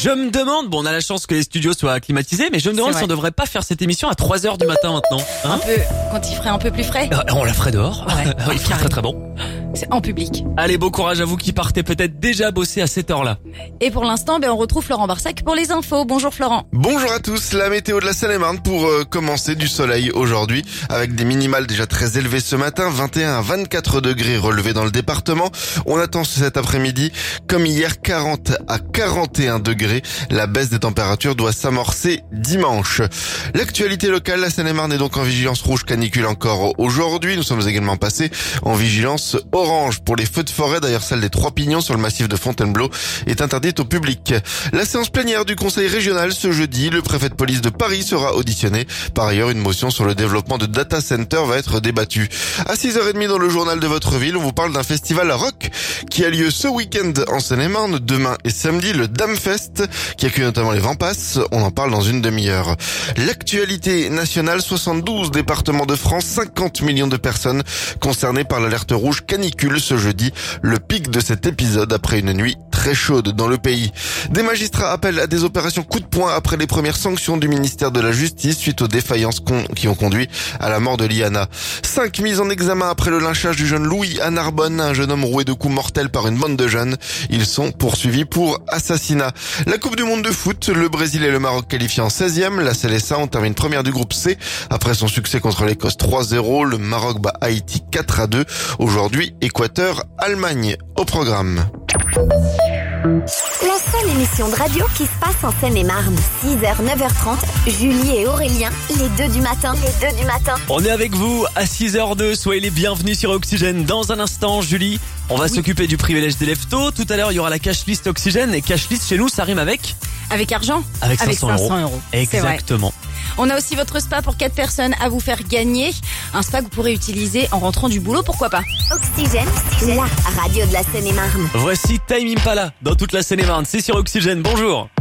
Je me demande, bon on a la chance que les studios soient climatisés, mais je me demande si on devrait pas faire cette émission à 3h du matin maintenant. Un peu, quand il ferait un peu plus frais. On la ferait dehors. Ouais, Il ferait très très bon. C'est en public. Allez, bon courage à vous qui partez peut-être déjà bosser à cette heure-là. Et pour l'instant, on retrouve Florent Barsac pour les infos. Bonjour Florent. Bonjour à tous, la météo de la Seine-et-Marne pour commencer, du soleil aujourd'hui avec des minimales déjà très élevées ce matin, 21 à 24 degrés relevés dans le département. On attend cet après-midi, comme hier, 40 à 41 degrés. La baisse des températures doit s'amorcer dimanche. L'actualité locale, la Seine-et-Marne est donc en vigilance rouge canicule encore aujourd'hui. Nous sommes également passés en vigilance orange pour les feux de forêt. D'ailleurs, celle des Trois Pignons sur le massif de Fontainebleau est interdite au public. La séance plénière du conseil régional ce jeudi, le préfet de police de Paris sera auditionné. Par ailleurs, une motion sur le développement de data center va être débattue. À 6h30 dans le journal de votre ville, on vous parle d'un festival rock qui a lieu ce week-end en Seine-et-Marne, demain et samedi, le Damfest, qui accueille notamment les Vampas. On en parle dans une demi-heure. L'actualité nationale, 72 départements de France, 50 millions de personnes concernées par l'alerte rouge canicule ce jeudi. Le pic de cet épisode après une nuit très chaude dans le pays. Des magistrats appellent à des opérations coup de poing après les premières sanctions du ministère de la Justice suite aux défaillances qui ont conduit à la mort de Liana. 5 mises en examen après le lynchage du jeune Louis à Narbonne, un jeune homme roué de coups mortels par une bande de jeunes. Ils sont poursuivis pour assassinat. La Coupe du monde de foot, le Brésil et le Maroc qualifiés en 16e. La CLSA, on termine première du groupe C. Après son succès contre l'Écosse 3-0, le Maroc bat Haïti 4-2. Aujourd'hui, Équateur, Allemagne au programme. La seule émission de radio qui se passe en Seine-et-Marne. 6h, 9h30, Julie et Aurélien, les deux du matin. On est avec vous à 6h02, soyez les bienvenus sur Oxygène. Dans un instant, Julie, on va s'occuper du privilège des leftos. Tout à l'heure, il y aura la cash list Oxygène. Et cash list chez nous, ça rime avec argent. Avec 500 euros. Exactement. On a aussi votre spa pour 4 personnes à vous faire gagner. Un spa que vous pourrez utiliser en rentrant du boulot, pourquoi pas. Oxygène, la radio de la Seine-et-Marne. Voici Time Impala dans toute la Seine-et-Marne. C'est sur Oxygène, bonjour.